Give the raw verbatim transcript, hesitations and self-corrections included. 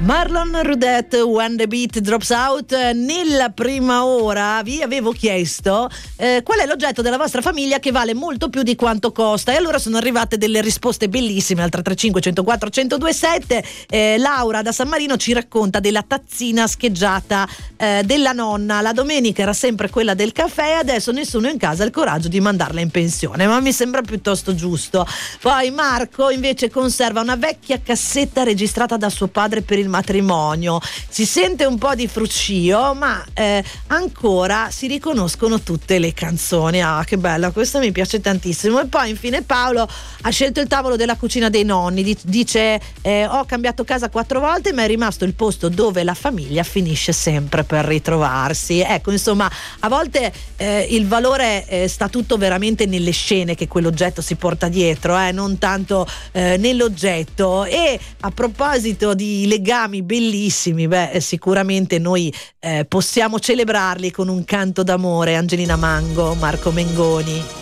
Marlon Rudet, When the Beat Drops Out. Nella prima ora vi avevo chiesto eh, qual è l'oggetto della vostra famiglia che vale molto più di quanto costa, e allora sono arrivate delle risposte bellissime al tre tre cinque uno zero quattro uno zero due sette. eh, Laura da San Marino ci racconta della tazzina scheggiata eh, della nonna. La domenica era sempre quella del caffè e adesso nessuno in casa ha il coraggio di mandarla in pensione, ma mi sembra piuttosto giusto. Poi Marco invece conserva una vecchia cassetta registrata da suo padre per il matrimonio. Si sente un po' di fruscio, ma eh, ancora si riconoscono tutte le canzoni. Ah, che bella, questa mi piace tantissimo. E poi infine Paolo ha scelto il tavolo della cucina dei nonni. Dice eh, ho cambiato casa quattro volte, ma è rimasto il posto dove la famiglia finisce sempre per ritrovarsi. Ecco, insomma, a volte eh, il valore eh, sta tutto veramente nelle scene che quell'oggetto si porta dietro, eh, non tanto eh, nell'oggetto. E a proposito di legami bellissimi, beh, sicuramente noi eh, possiamo celebrarli con un canto d'amore. Angelina Mango, Marco Mengoni.